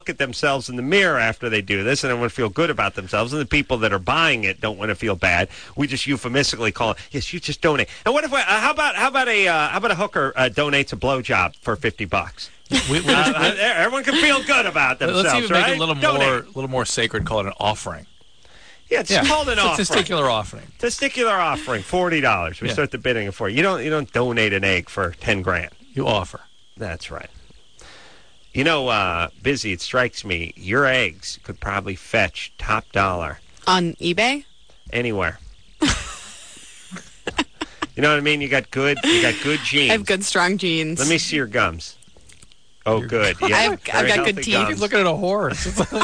look at themselves in the mirror after they do this, and they want to feel good about themselves. And the people that are buying it don't want to feel bad. We just euphemistically call it, yes, you just donate. And what if how about a hooker donates a blowjob for $50? Everyone can feel good about themselves. Let's even make it right? a little more sacred. Call it an offering. Yeah, it's called an offering. It's a testicular offering. Testicular offering, $40. We start the bidding for you. You don't donate an egg for $10,000. You offer. That's right. You know, Busy, it strikes me, your eggs could probably fetch top dollar. On eBay? Anywhere. You know what I mean? You got good genes. I have good, strong genes. Let me see your gums. Oh, good. Yeah, I've got good teeth. Gums. He's looking at a horse.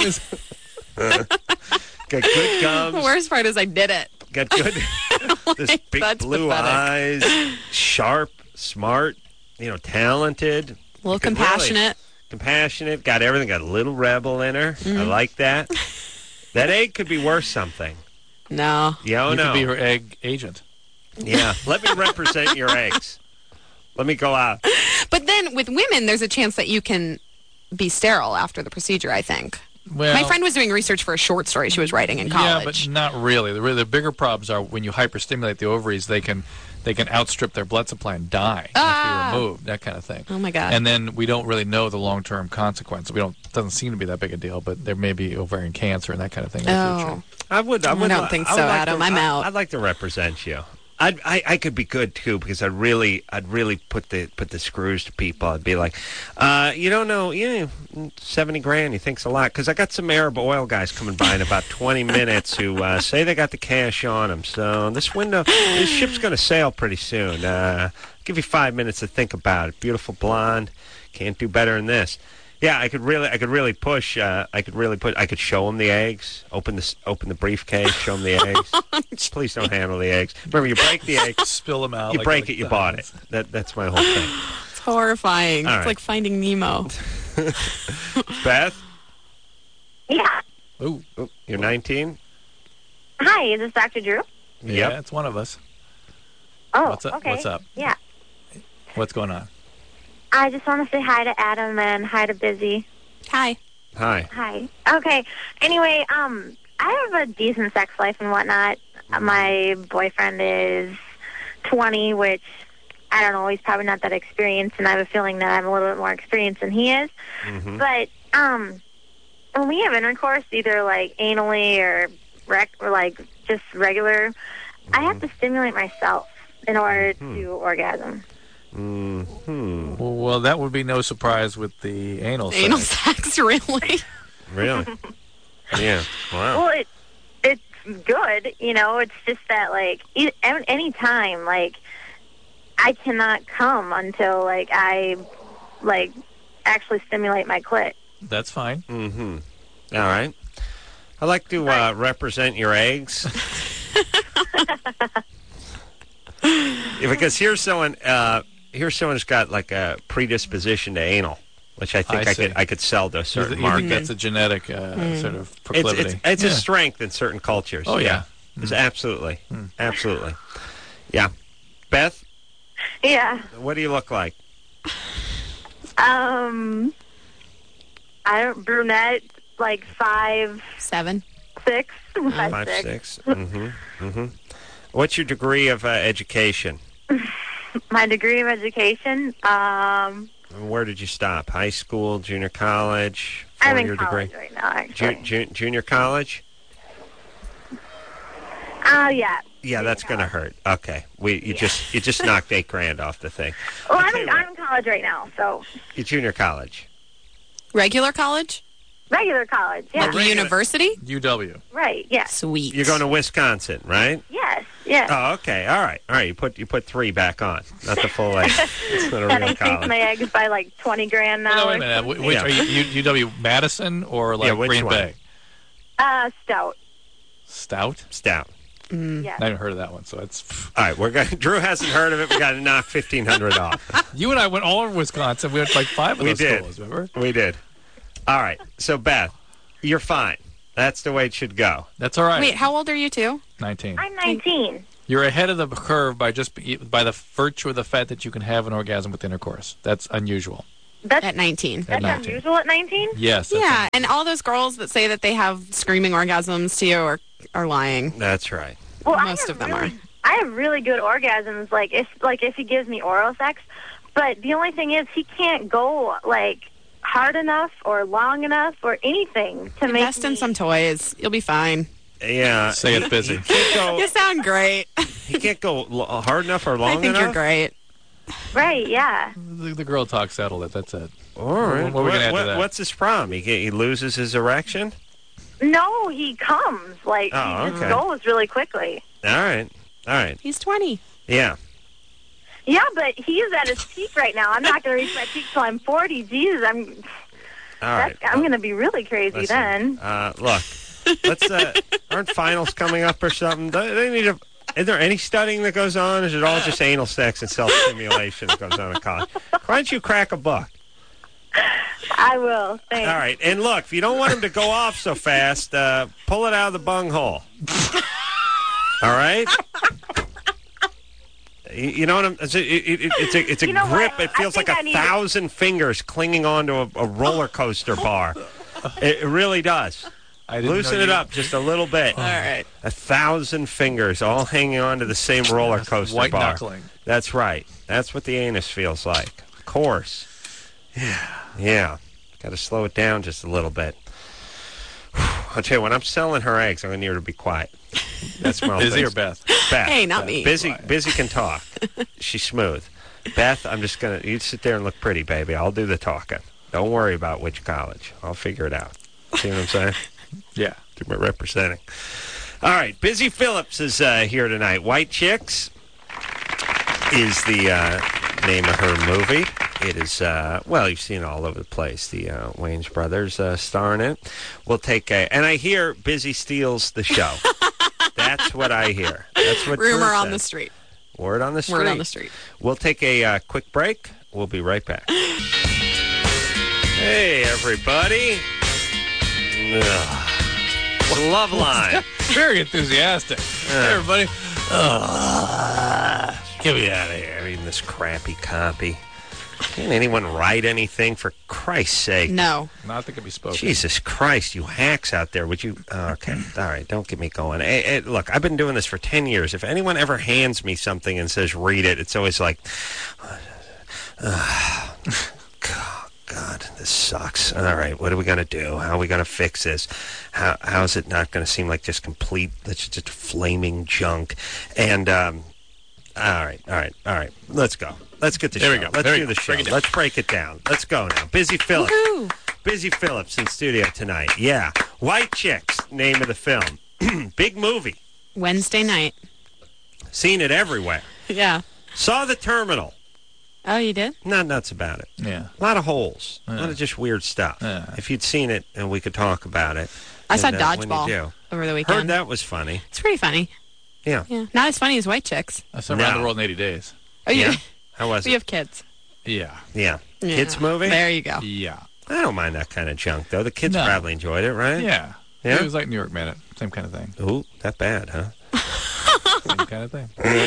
Got good gums. The worst part is I did it. Got good. This big blue pathetic. eyes, sharp, smart, talented. A little compassionate. Compassionate. Got everything. Got a little rebel in her. Mm-hmm. I like that. That egg could be worth something. No. Yeah, you no. could be her egg agent. Yeah. Let me represent your eggs. Let me go out. But then with women, there's a chance that you can be sterile after the procedure, I think. Well, my friend was doing research for a short story she was writing in college. Yeah, but not really. The bigger problems are when you hyperstimulate the ovaries, they can outstrip their blood supply and die and have to be removed, that kind of thing. Oh, my God. And then we don't really know the long-term consequences. It doesn't seem to be that big a deal, but there may be ovarian cancer and that kind of thing in the future. I don't think so, Adam. I'm out. I'd like to represent you. I could be good too because I'd really put the screws to people. I'd be like, you don't know, $70,000 you think's a lot because I got some Arab oil guys coming by in about 20 minutes who say they got the cash on them. So this ship's going to sail pretty soon. I'll give you 5 minutes to think about it. Beautiful blonde, can't do better than this. Yeah, I could really push. I could show them the eggs. Open the briefcase. Show them the eggs. Please don't handle the eggs. Remember, you break the egg, spill them out. You break it, you bought it. That's my whole thing. It's horrifying. All it's right. like Finding Nemo. Beth. Yeah. Ooh, you're 19. Hi, is this Dr. Drew? Yeah, it's one of us. Oh, What's up? Okay. What's up? Yeah. What's going on? I just want to say hi to Adam and hi to Busy. Hi. Hi. Hi. Okay. Anyway, I have a decent sex life and whatnot. My boyfriend is 20, which I don't know. He's probably not that experienced, and I have a feeling that I'm a little bit more experienced than he is. Mm-hmm. But when we have intercourse, either like anally or like just regular, I have to stimulate myself in order to orgasm. Mm-hmm. Well, that would be no surprise with the anal sex. Anal sex, really? Really? Yeah. Wow. Well, it's good, It's just that, like, any time, like, I cannot come until, like, I, like, actually stimulate my clit. That's fine. Mm-hmm. All right. I'd like to represent your eggs. Because here's someone who's got like a predisposition to anal, which I think I could sell to a certain you market. think that's a genetic sort of proclivity? It's a strength in certain cultures. Oh, yeah. It's absolutely. Absolutely. Yeah. Beth? Yeah. What do you look like? Brunette, like 5'7", 7. 6. 5'6". Mm-hmm. Mm-hmm. What's your degree of education? My degree of education, where did you stop? High school, junior college? I'm in college degree? Right now, actually. Junior college? Yeah. Yeah, that's going to hurt. Okay. You just knocked $8,000 off the thing. Well, I'm in college right now, so. You're junior college. Regular college? Regular college, yeah. Like a university? UW. Right, yeah. Sweet. You're going to Wisconsin, right? Yes, yes. Oh, okay. All right. You put 3 back on, not the full 8. It's not a And real I college. think my eggs by like $20,000 now. No, wait a minute. Which are you UW Madison or like which Green one? Bay? Stout. Stout? Yeah. I haven't heard of that one, so it's... All right, Drew hasn't heard of it. We got to knock $1,500 off. You and I went all over Wisconsin. We went to like 5 of those schools, remember? We did. All right. So, Beth, you're fine. That's the way it should go. That's all right. Wait, how old are you two? 19. I'm 19. You're ahead of the curve by the virtue of the fact that you can have an orgasm with intercourse. That's unusual. That's at 19. At that's 19. unusual at 19. Yes. that's Yeah, and all those girls that say that they have screaming orgasms to you are lying. That's right. Well, Most of them are. I have really good orgasms. Like if he gives me oral sex, but the only thing is he can't go like hard enough or long enough or anything to make Invest in me. some toys. You'll be fine. Yeah. Say it busy. He can't go, You sound great. he can't go hard enough or I long think enough? you're great. Right? Yeah. The girl talk settled it. That's it. All right. What are we gonna add to that? What's his problem? He loses his erection? No, he comes like Oh, he just okay. goes really quickly. All right. All right. He's 20. Yeah. Yeah, but he's at his peak right now. I'm not going to reach my peak till I'm 40. Jesus, All right. I'm going to be really crazy Listen, then. Look, let's. Aren't finals coming up or something? They need a. Is there any studying that goes on? Is it all just anal sex and self-stimulation that goes on in college? Why don't you crack a book? I will. Thanks. All right. And look, if you don't want him to go off so fast, pull it out of the bunghole. All right? You know what I'm... It's a You know grip. what? It feels I like think I a need- 1,000 fingers clinging onto a roller coaster bar. It really does. I didn't Loosen know it you- up just a little bit. All right. 1,000 fingers all hanging onto the same roller coaster White bar. knuckling. That's right. That's what the anus feels like. Of course. Yeah. Got to slow it down just a little bit. I'll tell you, when I'm selling her eggs, I'm going to need her to be quiet. That's my Busy or Beth? Beth. Hey, not me. Busy can talk. She's smooth. Beth, I'm just going to... You sit there and look pretty, baby. I'll do the talking. Don't worry about which college. I'll figure it out. See what I'm saying? Yeah. Do my representing. All right, Busy Phillips is here tonight. White Chicks is the name of her movie. It is, well, you've seen it all over the place. The Wayans brothers star in it. We'll take a... And I hear Busy steals the show. That's what I hear. That's what Rumor Drew on said. the street. Word on the street. Word on the street. We'll take a quick break. We'll be right back. Hey, everybody. Ugh. Love line. Very enthusiastic. Hey, everybody. Get me out of here. Reading this crappy copy. Can't anyone write anything, for Christ's sake? No. Not that can be spoken. Jesus Christ, you hacks out there. Would you... Oh, okay. All right, don't get me going. Hey, look, I've been doing this for 10 years. If anyone ever hands me something and says, read it, it's always like... God, this sucks. All right, what are we going to do? How are we going to fix this? How is it not going to seem like just complete, that's just flaming junk? And, all right. Let's go. Let's get the show. There we go. Let's There we do go. the show. Break it down. Let's break it down. Let's go now. Busy Phillips. Woohoo! Busy Phillips in studio tonight. Yeah. White Chicks, name of the film. Big movie. Wednesday night. Seen it everywhere. Yeah. Saw The Terminal. Oh, you did? Not nuts about it. Yeah. A lot of holes. A lot of just weird stuff. Yeah. If you'd seen it and we could talk about it. I saw And, when you Dodgeball do. over the weekend. Heard that was funny. It's pretty funny. Yeah. Yeah. Not as funny as White Chicks. I saw Around No. the World in 80 Days. Oh, you, Yeah? How was we it? have kids. Yeah. Yeah. Yeah. Kids movie? There you go. Yeah. I don't mind that kind of junk, though. The kids No. probably enjoyed it, right? Yeah. Yeah? It was like New York Minute. Same kind of thing. Ooh, that bad, huh? Same kind of thing.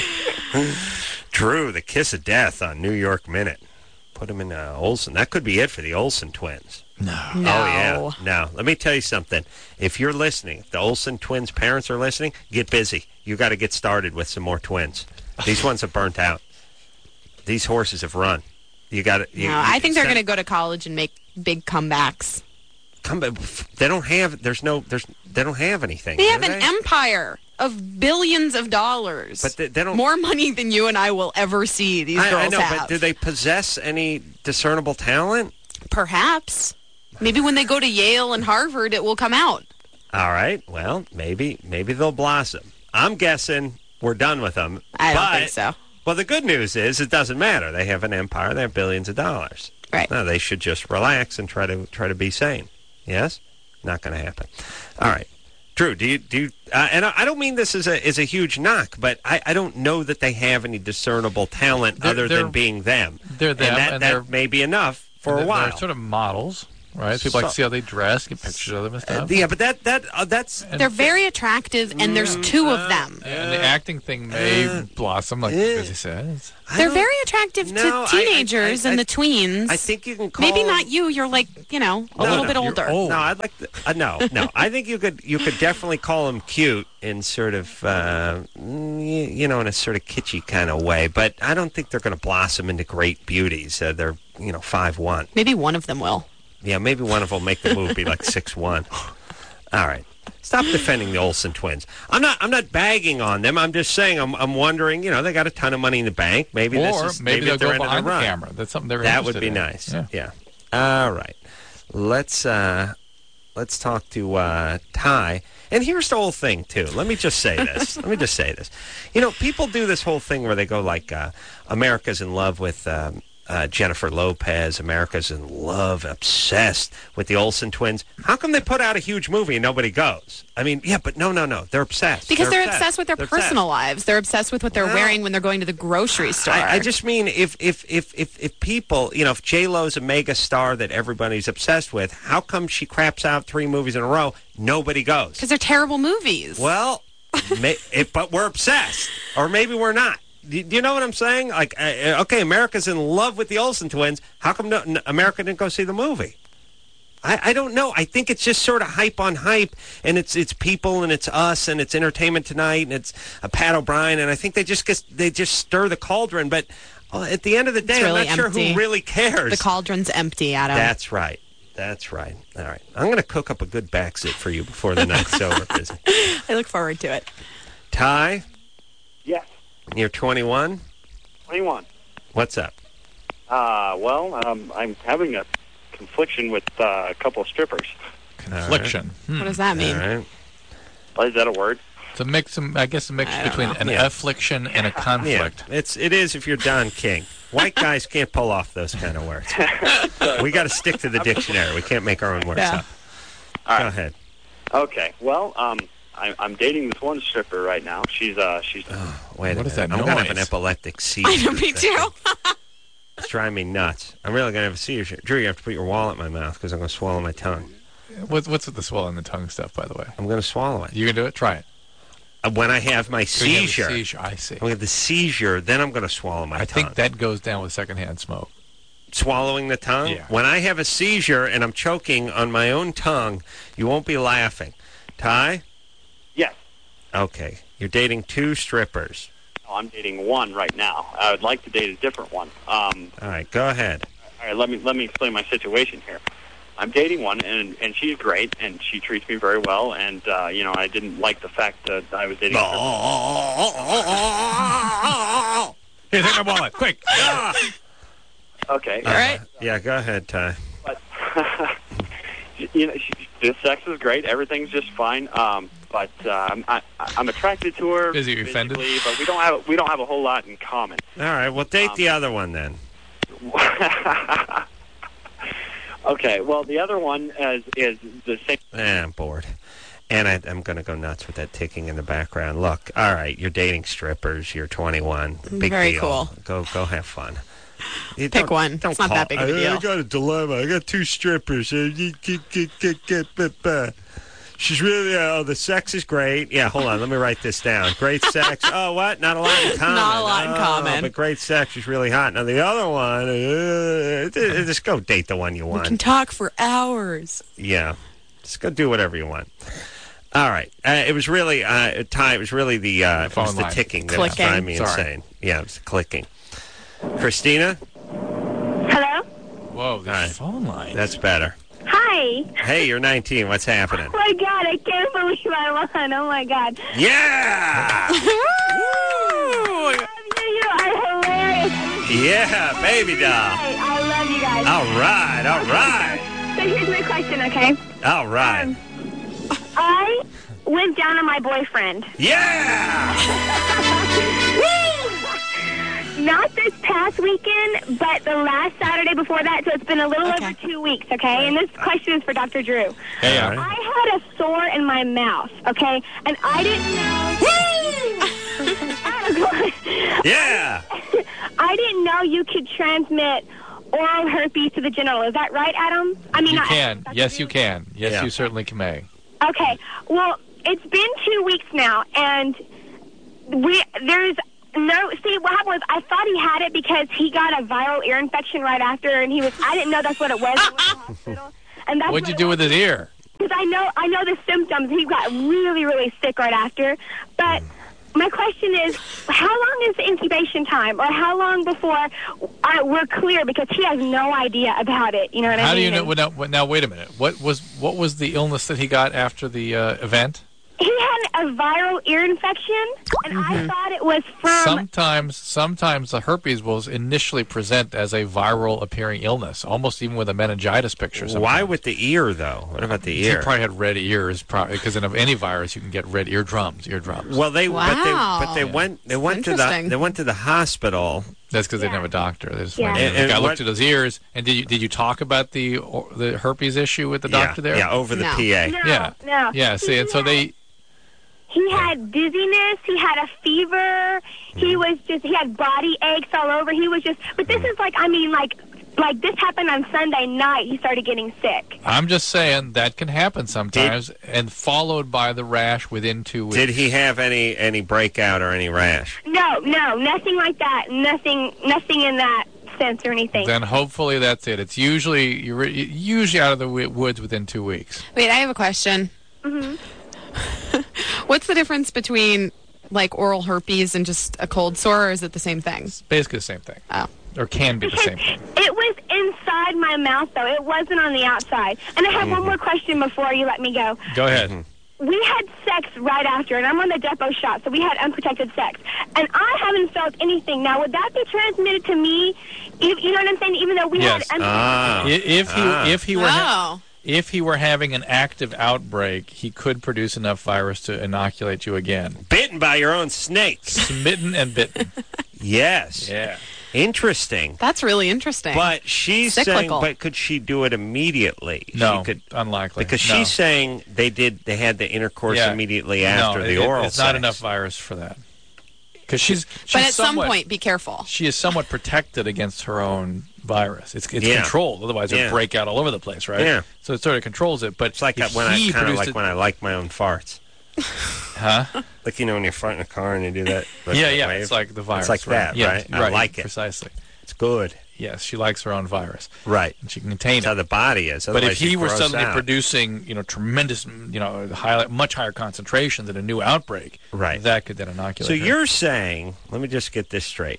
Drew, the kiss of death on New York Minute. Put him in Olsen. That could be it for the Olsen twins. No. No. Oh, yeah. No. Let me tell you something. If you're listening, if the Olsen twins' parents are listening, get busy. You got to get started with some more twins. These ones have burnt out. These horses have run. You got to... No, I think they're going to go to college and make big comebacks. Come back. They don't have... They don't have anything. They do have an empire of billions of dollars. But they don't... More money than you and I will ever see these girls I know, have. but do they possess any discernible talent? Perhaps. Maybe when they go to Yale and Harvard, it will come out. All right. Well, maybe they'll blossom. I'm guessing we're done with them. I don't but, think so. Well, the good news is it doesn't matter. They have an empire. They have billions of dollars. Right. No, they should just relax and try to be sane. Yes? Not going to happen. All right. Drew, do you and I don't mean this as a huge knock, but I don't know that they have any discernible talent other than being them. They're them, and that they're- may be enough for a while. They're sort of models. Right? People like to see how they dress, get pictures of them and stuff. Yeah, but that's They're very attractive, and there's two of them. And the acting thing may blossom, like Busy says. They're very attractive to teenagers and the tweens. I think you can call maybe not you. You're like a little bit older. Old. No, I'd like to, no. I think you could definitely call them cute in sort of in a sort of kitschy kind of way. But I don't think they're going to blossom into great beauties. They're 5'1". Maybe one of them will. Yeah, maybe one of them will make the move be like 6'1". All right. Stop defending the Olsen twins. I'm not bagging on them. I'm just saying I'm wondering, they got a ton of money in the bank. Maybe maybe they'll go behind the camera. That's something they're that interested would be in. Nice. Yeah. All right. Let's talk to Ty. And here's the whole thing too. Let me just say this. People do this whole thing where they go like America's in love with Jennifer Lopez, America's in love, obsessed with the Olsen twins. How come they put out a huge movie and nobody goes? I mean, yeah, but no. They're obsessed. Because they're obsessed with their personal lives. They're obsessed with what they're wearing when they're going to the grocery store. I just mean if people, if J-Lo's a mega star that everybody's obsessed with, how come she craps out 3 movies in a row? Nobody goes. Because they're terrible movies. Well, but we're obsessed. Or maybe we're not. Do you know what I'm saying? Like, okay, America's in love with the Olsen twins. How come America didn't go see the movie? I don't know. I think it's just sort of hype on hype, and it's people, and it's us, and it's Entertainment Tonight, and it's Pat O'Brien, and I think they just stir the cauldron. But at the end of the day, really I'm not sure who really cares. The cauldron's empty, Adam. That's right. All right. I'm going to cook up a good back sit for you before the night's over, Busy. I look forward to it. Ty? Yes. You're 21? 21. What's up? I'm having a confliction with a couple of strippers. Confliction. What does that mean? All right. Is that a word? It's a mix. I guess a mix between an affliction and a conflict. Yeah, it is if you're Don King. White guys can't pull off those kind of words. We got to stick to the dictionary. We can't make our own words up. All right. Go ahead. Okay. Well, I'm dating this one stripper right now. She's Oh, wait a minute. What is that I'm going to have noise? an epileptic seizure. I know, me too. It's driving me nuts. I'm really going to have a seizure. Drew, you have to put your wallet in my mouth because I'm going to swallow my tongue. What's with the swallowing the tongue stuff, by the way? I'm going to swallow it. You can do it? Try it. When I have my seizure. I see. When I have the seizure, then I'm going to swallow my tongue. I think that goes down with secondhand smoke. Swallowing the tongue? Yeah. When I have a seizure and I'm choking on my own tongue, you won't be laughing. Ty? yes. Okay. You're dating 2 strippers. No, I'm dating one right now. I would like to date a different one. All right, go ahead. All right, let me explain my situation here. I'm dating one, and she's great, and she treats me very well, and I didn't like the fact that I was dating. Here, take my wallet, quick. Okay. All right. Yeah, go ahead, Ty. But the sex is great. Everything's just fine. But I'm attracted to her. Is he offended? Physically, but we don't have a whole lot in common. All right, well, date the other one then. Okay, well, the other one is the same. I'm bored. And I'm going to go nuts with that ticking in the background. Look, all right, you're dating strippers. You're 21. Big Very deal. cool. Go have fun. Pick one. It's not that big of a deal. I got a dilemma. I got 2 strippers. She's really, the sex is great. Yeah, hold on. Let me write this down. Great sex. Oh, what? Not a lot in common. Not a lot in common. But great sex. She's really hot. Now, the other one, just go date the one you want. We can talk for hours. Yeah. Just go do whatever you want. All right. It was really, Ty, it was really the ticking that was Clicking. driving me insane. Yeah, it was the clicking. Christina? Hello? Whoa, the All right. phone line. That's better. Hi. Hey, you're 19. What's happening? Oh my God, I can't believe I won. Oh my God. Yeah! I love you. You are hilarious. Yeah, baby doll. I love you guys. All right. So here's my question, okay? All right. I went down on my boyfriend. Yeah! Not this past weekend, but the last Saturday before that, so it's been a little over 2 weeks, okay? And this question is for Dr. Drew. Hey, All right. I had a sore in my mouth, okay? And I didn't know... Yeah! I didn't know you could transmit oral herpes to the genital. Is that right, Adam? I mean, You can. Yes, you can. Yes, Yeah. you certainly may. Okay. Well, it's been 2 weeks now, and there's no. See, what happened was I thought he had it because he got a viral ear infection right after, and I didn't know that's what it was. I went to the hospital, and that's What'd you do with his ear? Because I know the symptoms. He got really, really sick right after. But my question is, how long is the incubation time, or how long before we're clear? Because he has no idea about it. You know what I mean? How do you know? Now, wait a minute. What was the illness that he got after the event? He had a viral ear infection, and I thought it was from... Sometimes the herpes will initially present as a viral appearing illness, almost even with a meningitis picture. Sometimes. Why with the ear, though? What about the He ear? probably had red ears, because in any virus you can get red eardrums. Well, Wow. but they went to interesting. the hospital. That's because they didn't have a doctor. They just Yeah. went in. And The guy what- looked at his ears. And did you talk about the herpes issue with the doctor there? Yeah, over the No. PA. No, Yeah. no. Yeah. See, and so they. He had dizziness. He had a fever. He had body aches all over. He was just... But this is like this happened on Sunday night. He started getting sick. I'm just saying that can happen sometimes, and followed by the rash within 2 weeks. Did he have any breakout or any rash? No, nothing like that. Nothing in that sense or anything. Then hopefully that's it. It's you're usually out of the woods within 2 weeks. Wait, I have a question. What's the difference between like oral herpes and just a cold sore, or is it the same thing? It's basically the same thing, Oh. or can be the same thing. It was inside my mouth, though. It wasn't on the outside. And I have one more question before you let me go. Go ahead. We had sex right after, and I'm on the depot shot, so we had unprotected sex. And I haven't felt anything. Now, would that be transmitted to me? You know what I'm saying? Even though we Yes. had unprotected Oh. If he were having an active outbreak, he could produce enough virus to inoculate you again. Bitten by your own snakes. Smitten and bitten. Yes. Yeah. Interesting. That's really interesting. But she's saying, Cyclical. but could she do it immediately? No, She could, unlikely. because No. she's saying they had the intercourse Yeah. immediately after the oral It's not sex. enough virus for that. Because she's but at some somewhat- point, be careful. she is somewhat protected against her own virus. It's Yeah. controlled. Otherwise, it Yeah. would break out all over the place, right? Yeah. So it sort of controls it. But It's like if when I he kind of produced like it- when I like my own farts. Huh? Like, when you're farting in a car and you do that. like Yeah, that yeah. wave. It's like the virus. It's like right? that, Yeah, right? I like it. Precisely. It's good. Yes, she likes her own virus. Right. And she can contain That's how it. the body is. But Otherwise if he you were gross suddenly out. producing, tremendous, much higher concentrations in a new outbreak, Right. that could then inoculate. So her. you're saying, let me just get this straight.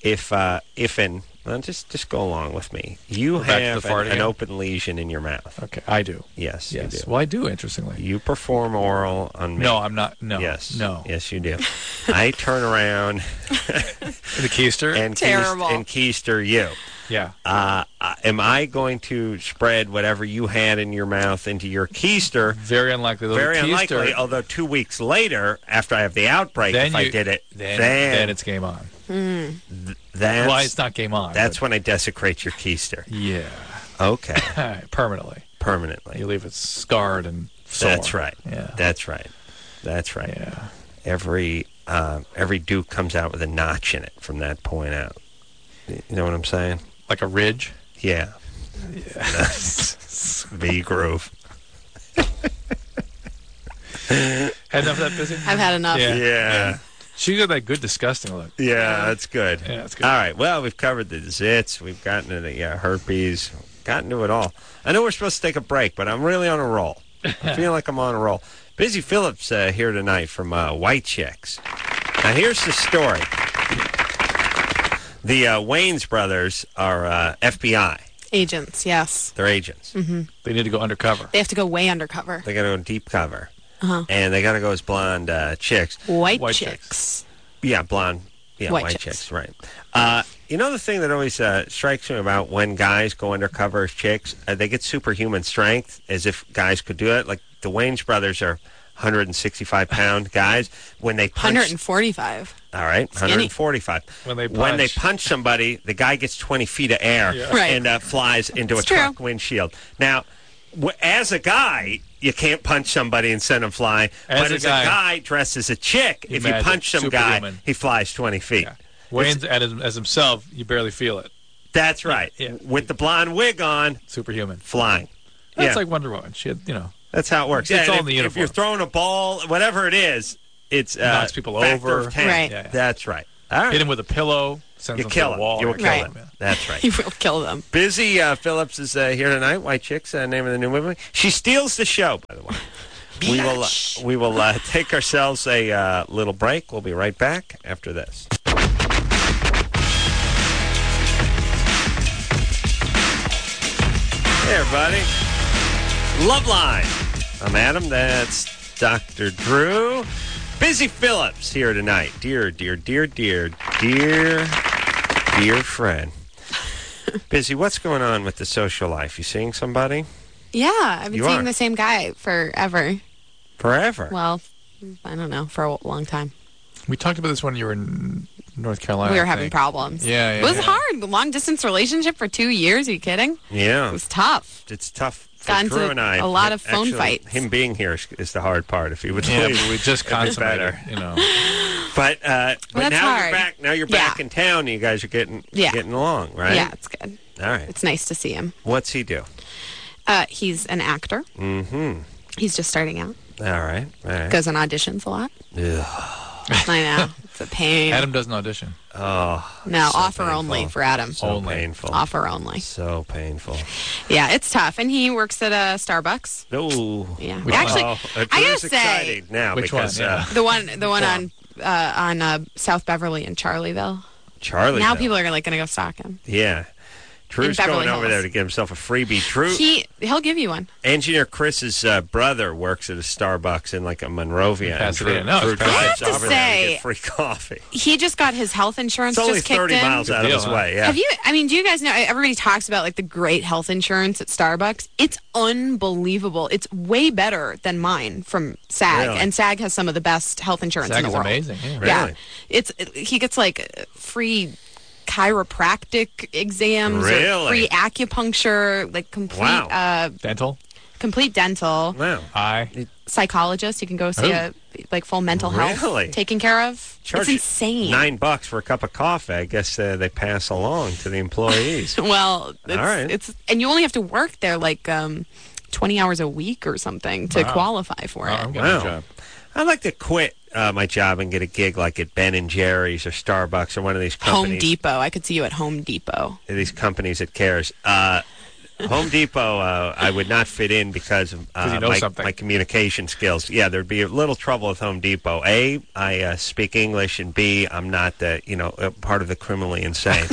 Just go along with me. You Back to have the farting an again? open lesion in your mouth. Okay, I do. Yes, you Yes. do. Well, I do. Interestingly. You perform oral on me. No, I'm not. No. Yes. No. Yes, you do. I turn around The keister. and Terrible. keister you. Yeah. Am I going to spread whatever you had in your mouth into your keister? Very unlikely. Though Very the keister, unlikely. Although 2 weeks later, after I have the outbreak, Then if I you- did it, Then it's game on. that's, Well, it's not game on. that's but- when I desecrate your keister. Yeah. Okay, Permanently. permanently. You leave it scarred and sore. That's right. Yeah. That's right. That's right. Yeah. Every Duke comes out with a notch in it from that point out. You know what I'm saying? Like a ridge. Yeah. V groove. Had enough of that, Busy? I've had enough. Yeah. Yeah. She got that good disgusting look. Yeah, that's good. Yeah, that's good. All right. Well, we've covered the zits. We've gotten to the herpes. Gotten to it all. I know we're supposed to take a break, but I'm really on a roll. I feel like I'm on a roll. Busy Phillips here tonight from White Chicks. Now, here's the story. The Wayans brothers are FBI. Agents, yes. They're agents. They need to go undercover. They have to go way undercover. They got to go deep cover. Uh-huh. And they got to go as blonde chicks. White, White chicks. Yeah, blonde. Yeah, White white chicks. chicks, right. The thing that always strikes me about when guys go undercover as chicks, they get superhuman strength, as if guys could do it. Like the Wayans brothers are 165-pound guys. When they punch... 145. All right, Skinny. 145. When they When they punch. punch somebody, the guy gets 20 feet of air Right. and flies into It's a truck true. windshield. Now, as a guy, you can't punch somebody and send him flying. But as a guy dressed as a chick, if you Imagine, punch some guy, superhuman. he flies 20 feet. Yeah. Wayne's as himself, you barely feel it. That's right. Yeah. With the blonde wig on, Superhuman. flying. That's Yeah. like Wonder Woman. She had, That's how it works. It's Yeah, all and in the if you're uniform. throwing a ball, whatever it is, it's knocks people factor over. of 10. Right. Yeah. That's right. All right. Hit him with a pillow, sends You him kill to him. the wall. You will kill Right. him. That's right. You will kill them. Busy Phillips is here tonight. White Chicks, name of the new movie. She steals the show, by the way. We will take ourselves a little break. We'll be right back after this. Hey, everybody. Love Line. I'm Adam. That's Dr. Drew. Busy Phillips here tonight. Dear friend. Busy, what's going on with the social life? You seeing somebody? Yeah, I've been You seeing are. the same guy forever. Forever. Well, I don't know, for a long time. We talked about this when you were in North Carolina. We were I having think. problems. Yeah, It was yeah. hard. Long distance relationship for 2 years. Are you kidding? It Yeah. was tough. It's tough for Gotten Drew to and I. a lot of phone Actually, fights. Him being here is the hard part. If he would Yeah, leave. but we just it'd be consummated. better. But that's now you're hard. back. Now you're Yeah. back in town. And you guys are getting along, right? Yeah, it's good. All right. It's nice to see him. What's he do? He's an actor. Mm-hmm. He's just starting out. All right. All right. Goes on auditions a lot. Ugh. I know. It's a pain. Adam doesn't audition. Oh. No, so offer painful. only for Adam. So Only. painful. Offer only. So painful. Yeah, it's tough. And he works at a Starbucks. Oh. Yeah. Which Actually, I I gotta say, excited now Which because one? Yeah. the one on South Beverly in Charlieville. Charlie. Now people are going to go stalk him. Yeah. Drew's Beverly going over Hills. there to get himself a freebie. Drew, He'll give you one. Engineer Chris's brother works at a Starbucks in like a Monrovia. In Pasadena. No, Drew it's perfect. drives I have to over there to say- get free coffee. He just got his health insurance It's only just kicked 30 in. miles out of Good his deal, huh? way. Yeah. Do you guys know, everybody talks about like the great health insurance at Starbucks. It's unbelievable. It's way better than mine from SAG. Really? And SAG has some of the best health insurance SAG in the is world. amazing. Yeah. Really? Yeah. He gets like free chiropractic exams, or Really? free acupuncture, like complete Wow. Dental, complete dental, Wow. eye. psychologist. You can go see Oh. like full mental health Really? taken care of. Charge It's insane. $9 for a cup of coffee. I guess they pass along to the employees. Well, All right. it's and you only have to work there like 20 hours a week or something to Wow. qualify for Oh, it. I'm getting Wow. a job. I'd like to quit my job and get a gig like at Ben and Jerry's or Starbucks or one of these companies. Home Depot. I could see you at Home Depot. These companies that cares. Home Depot, I would not fit in because of 'Cause you know my, something. my communication skills. Yeah, there'd be a little trouble with Home Depot. A, I speak English, and B, I'm not part of the criminally insane.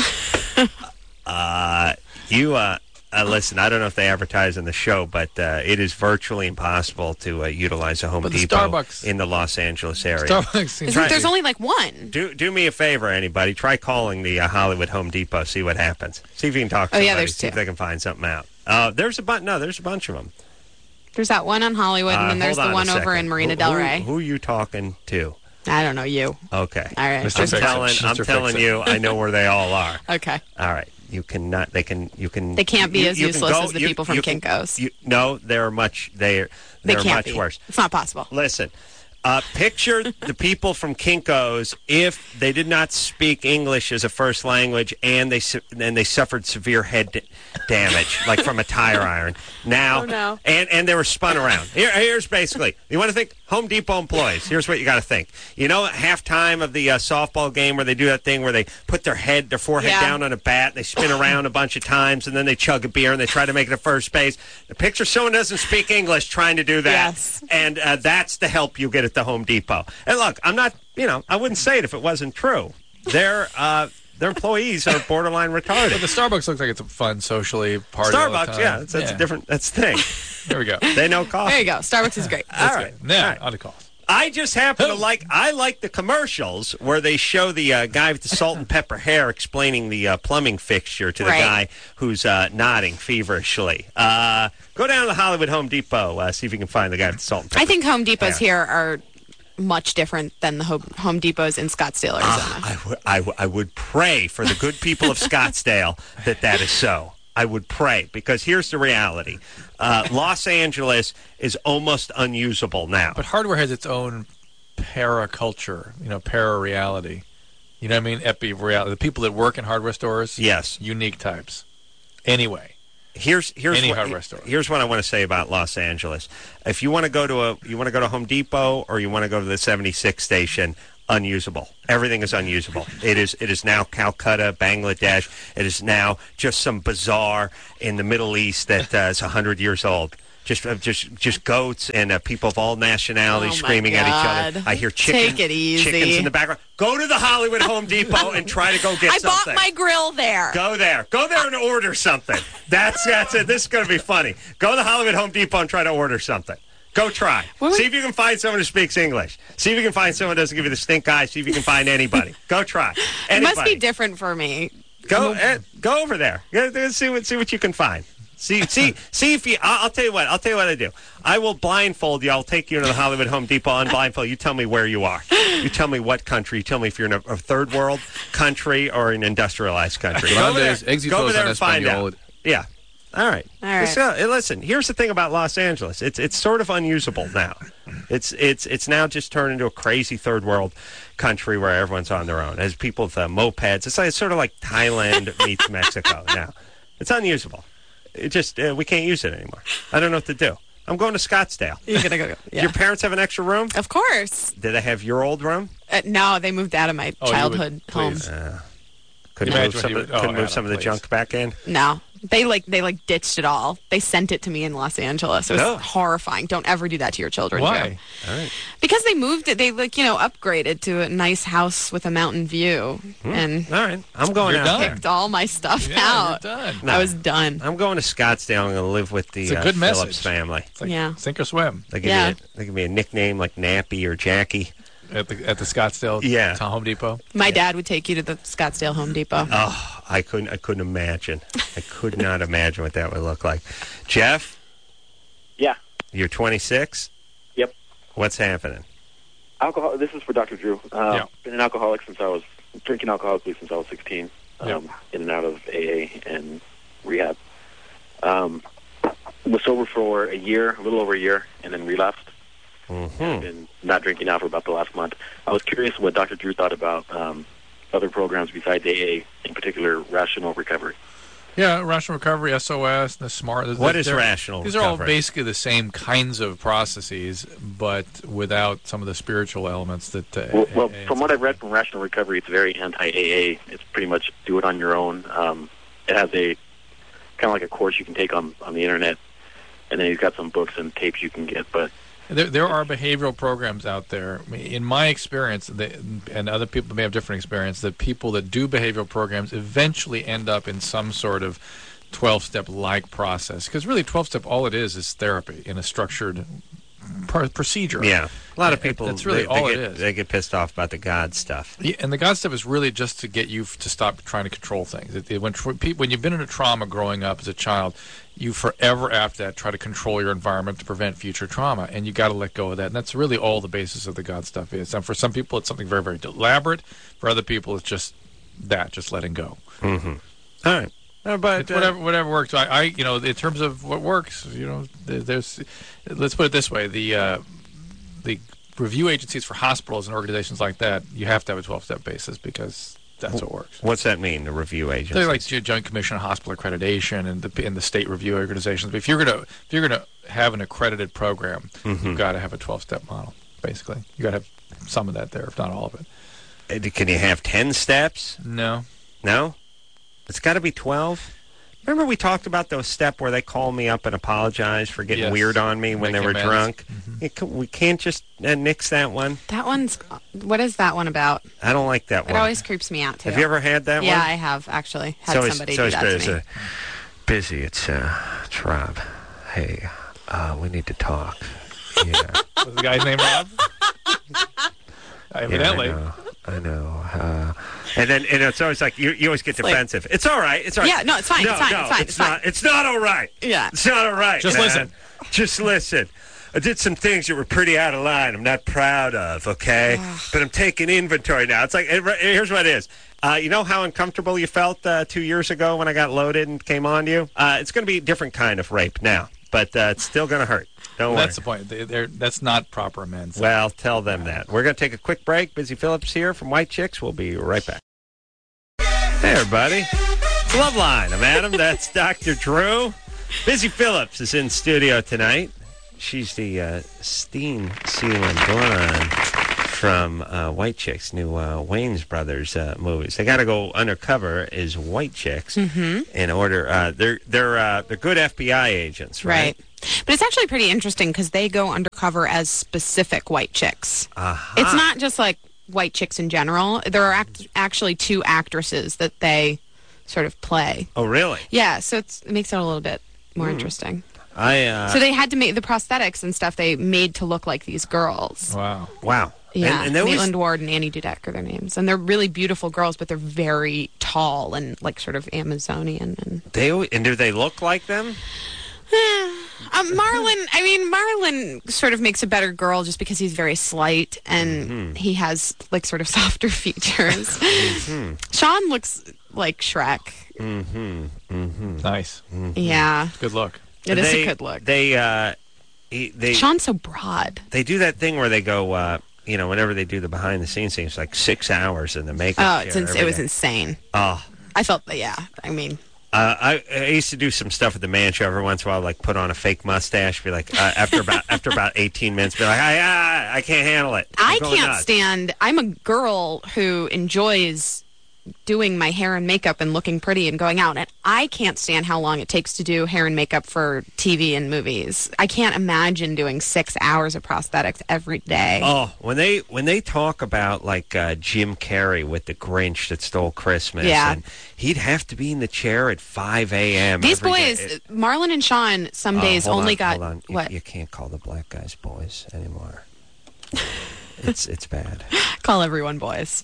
Listen, I don't know if they advertise on the show, but it is virtually impossible to utilize a Home But the Depot Starbucks- in the Los Angeles area. Starbucks seems Isn't there's only like one? Do me a favor, anybody. Try calling the Hollywood Home Depot. See what happens. See if you can talk to Oh, somebody. yeah, there's see if two. they can find something out. There's a bunch. No, there's a bunch of them. There's that one on Hollywood, and then there's Hold the on one a over second. in Marina Del Rey. Who are you talking to? I don't know you. Okay. All right. Mr. I'm Fix-It. telling. I'm Mr. telling Fix-It. you. I know where they all are. Okay. All right. You cannot. They can. You can. They can't be you- as you can useless go- as the you- people from you can- Kinko's. No, they're much. They're They can't much be. worse. It's not possible. Listen, picture the people from Kinko's if they did not speak English as a first language and they suffered severe head damage, like from a tire iron. Now, Oh, no. and they were spun around. Here's basically, you want to think Home Depot employees. Here's what you got to think. You know, at halftime of the softball game where they do that thing where they put their forehead Yeah. down on a bat, and they spin around a bunch of times, and then they chug a beer and they try to make it to first base. The picture someone doesn't speak English trying to do that. Yes. And that's the help you get at the Home Depot. And look, I'm not, I wouldn't say it if it wasn't true. Their employees are borderline retarded. But the Starbucks looks like it's a fun socially party. all the Starbucks, time. yeah, that's a different. That's the thing. There we go. They know coffee. There you go. Starbucks is great. All right. Now, All right. on to calls. I just happen to like. I like the commercials where they show the guy with the salt and pepper hair explaining the plumbing fixture to the Right. guy who's nodding feverishly. Go down to the Hollywood Home Depot. See if you can find the guy with the salt and pepper. I think Home Depots Yeah. here are much different than the Home Depots in Scottsdale, Arizona. I would pray for the good people of Scottsdale that is so. I would pray, because here's the reality. Los Angeles is almost unusable now. But hardware has its own para-culture, para-reality. You know what I mean? Epi-reality. The people that work in hardware stores. Yes. Unique types. Anyway. Here's hardware store. Here's what I want to say about Los Angeles. If you want to go to Home Depot or you want to go to the 76 station, unusable. Everything is unusable. It is now Calcutta, Bangladesh. It is now just some bazaar in the Middle East that is 100 years old. Just goats and people of all nationalities screaming at each other. I hear chickens in the background. Go to the Hollywood Home Depot and try to go get something. I bought my grill there. Go there and order something. That's it. This is going to be funny. Go to the Hollywood Home Depot and try to order something. Go try. See if you can find someone who speaks English. See if you can find someone who doesn't give you the stink eye. See if you can find anybody. Go try. Anybody. It must be different for me. Go over there. See what you can find. See if you. I'll tell you what. I'll tell you what I do. I will blindfold you. I'll take you to the Hollywood Home Depot, unblindfold. You tell me where you are. You tell me what country. You tell me if you're in a third world country or an industrialized country. Go over there and find out. Yeah. All right. Listen, here's the thing about Los Angeles. It's sort of unusable now. It's now just turned into a crazy third world country where everyone's on their own. As people with mopeds. It's sort of like Thailand meets Mexico now. It's unusable. It just we can't use it anymore. I don't know what to do. I'm going to Scottsdale. You're gonna go. Yeah. Your parents have an extra room? Of course. Did they have your old room? No, they moved out of my childhood home. Couldn't move some of the junk back in? No. They ditched it all. They sent it to me in Los Angeles. It was horrifying. Don't ever do that to your children. Why? All right. Because they moved it. They upgraded to a nice house with a mountain view. And all right, I'm going out. Picked all my stuff out. You're done. I was done. I'm going to Scottsdale. I'm going to live with the Phillips family. It's like sink or swim. They give me a nickname like Nappy or Jackie. At the Scottsdale Home Depot? My dad would take you to the Scottsdale Home Depot. Oh, I couldn't imagine. I could not imagine what that would look like. Jeff? Yeah. You're 26? Yep. What's happening? Alcohol. This is for Dr. Drew. Been an alcoholic since I was drinking alcoholically since I was 16. In and out of AA and rehab. Was sober for a little over a year, and then relapsed. I've been not drinking now for about the last month. I was curious what Dr. Drew thought about other programs besides AA, in particular Rational Recovery. Yeah, Rational Recovery, SOS, the SMART. What is Rational Recovery? These are all basically the same kinds of processes, but without some of the spiritual elements that... well, from what I've read from Rational Recovery, it's very anti-AA. It's pretty much do it on your own. It has a kind of like a course you can take on the Internet, and then he's got some books and tapes you can get, but... There are behavioral programs out there. In my experience, and other people may have different experience, that people that do behavioral programs eventually end up in some sort of 12-step-like process. Because really, 12-step, all it is therapy in a structured procedure. Yeah. A lot of people, that's really all it is. They get pissed off about the God stuff. Yeah, and the God stuff is really just to get you to stop trying to control things. When you've been in a trauma growing up as a child, you forever after that try to control your environment to prevent future trauma, and you got to let go of that. And that's really all the basis of the God stuff is. And for some people, it's something very, very elaborate. For other people, it's just letting go. Mm-hmm. All right. But whatever works. In terms of what works, there's. Let's put it this way: the review agencies for hospitals and organizations like that, you have to have a 12-step basis because that's what works. What's that mean? The review agencies? They're like Joint Commission on Hospital Accreditation and the state review organizations. But if you're gonna have an accredited program, you've got to have a 12-step model. Basically, you got to have some of that there, if not all of it. Can you have 10 steps? No. No. It's got to be 12? Remember we talked about those step where they call me up and apologize for getting weird on me when they were drunk? Mm-hmm. We can't just nix that one? What is that one about? I don't like that one. It always creeps me out, too. Have you ever had that one? Yeah, I have, actually. Somebody do that to me. Busy. It's Rob. Hey, we need to talk. Yeah. Was the guy's name Rob? Evidently. Yeah, I know. And it's always like you always get defensive. It's all right. It's all right. Yeah, no, it's fine. It's fine. It's not all right. Yeah. It's not all right. Just listen. Just listen. I did some things that were pretty out of line. I'm not proud of, okay? But I'm taking inventory now. It's like, here's what it is. You know how uncomfortable you felt 2 years ago when I got loaded and came on to you? It's going to be a different kind of rape now, but it's still going to hurt. Don't worry. That's the point. That's not proper amends. Well, tell them that. We're going to take a quick break. Busy Phillips here from White Chicks. We'll be right back. Hey, everybody. It's Love Line. I'm Adam. That's Dr. Drew. Busy Phillips is in studio tonight. She's the Steen Sealand blonde from White Chicks, new Wayans Brothers movies. They got to go undercover as White Chicks in order. They're good FBI agents, right? But it's actually pretty interesting because they go undercover as specific white chicks. Uh-huh. It's not just like white chicks in general. There are actually two actresses that they sort of play. Oh, really? Yeah, so it makes it a little bit more interesting. So they had to make the prosthetics and stuff they made to look like these girls. Wow. Yeah, and Maitland Ward and Annie Dudek are their names. And they're really beautiful girls, but they're very tall and like sort of Amazonian. And do they look like them? Marlon sort of makes a better girl just because he's very slight and he has like sort of softer features. Sean looks like Shrek. Nice. Yeah. Good look. It is a good look. Sean's so broad. They do that thing where they go, whenever they do the behind the scenes thing, it's like 6 hours in the makeup. It was insane. Oh. I felt, yeah. I mean. I used to do some stuff at the Man Show every once in a while, like put on a fake mustache, be like, after about 18 minutes, be like, I can't handle it. I can't stand. I'm a girl who enjoys doing my hair and makeup and looking pretty and going out, and I can't stand how long it takes to do hair and makeup for TV and movies. I can't imagine doing 6 hours of prosthetics every day. Oh, when they talk about like Jim Carrey with the Grinch that stole Christmas, and he'd have to be in the chair at 5 a.m. These boys, Marlon and Sean, some days only got what? You can't call the black guys boys anymore. It's bad. Call everyone boys.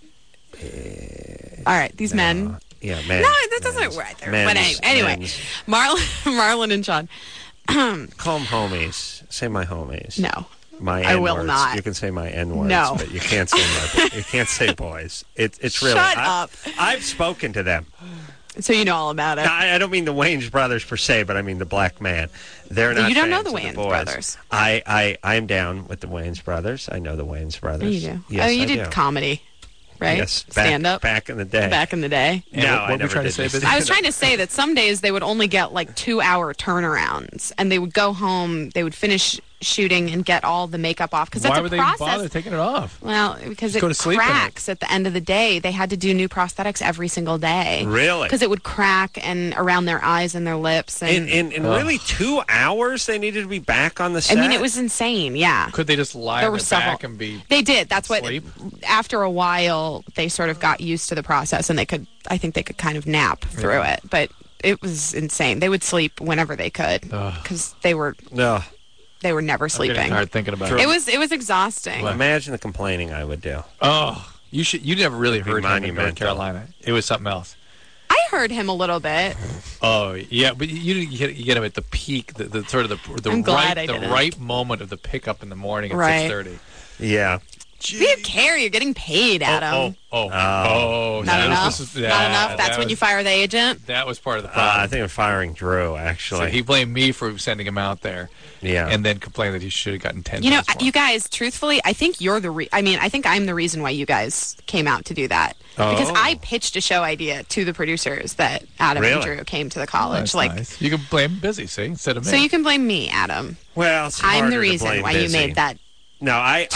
All right, these men. Yeah, men. No, that doesn't work there. But anyway, Marlon and Sean. Call them homies. Say my homies. No, my I N-words. will not. You can say my N-words, no, but you can't say boys. It's really. Shut up. I've spoken to them. So you know all about it. I don't mean the Wayans brothers per se, but I mean the black man. They're not. You don't know fans the of Wayans boys. brothers. I'm down with the Wayans brothers. I know the Wayans brothers. You do. Yes, you I did do. comedy. Right? Yes, stand up. Back in the day. Back in the day. And no, what I were never you trying to did say? I was trying to say that some days they would only get like 2-hour turnarounds, and they would go home. They would finish shooting and get all the makeup off because that's Why a would process. they bother taking it off? Well, because Just go to it sleep in it. cracks at the end of the day. They had to do new prosthetics every single day. Really? Because it would crack and around their eyes and their lips. And really 2 hours they needed to be back on the set? I mean, it was insane. Yeah. Could they just lie on their back and be? They did. That's what. Sleep? After a while, they sort of got used to the process, and I think they could kind of nap through it. But it was insane. They would sleep whenever they could because they were never sleeping. I'm getting tired thinking about It was exhausting. Well, imagine the complaining I would do. Oh, you never really It'd be heard him in North monumental. Carolina. It was something else. I heard him a little bit. Oh yeah, but you get him at the peak, the sort of the I'm glad I the didn't. right moment of the pickup in the morning at Right. 6:30. Yeah. You don't care. You're getting paid, Adam. Oh, Not enough. Not enough. That's when you fire the agent. That was part of the problem. I think I'm firing Drew, So actually. he blamed me for sending him out there. Yeah. And then complained that he should have gotten 10 You know, times more. you guys, truthfully, I think you're the I think I'm the reason why you guys came out to do that. Because Oh. I pitched a show idea to the producers that Adam and Really? Drew came to the Oh, college. that's nice. You can blame Busy, see, instead of me. So you can blame me, Adam. Well, it's I'm harder the to reason blame why Busy. you made that No,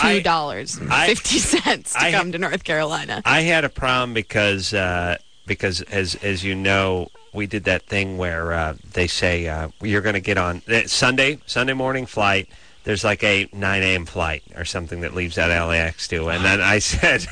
$2.50 to come to North Carolina. I had a problem because as you know, we did that thing where they say you're going to get on Sunday morning flight. There's like a 9 a.m. flight or something that leaves at LAX too. And then I said,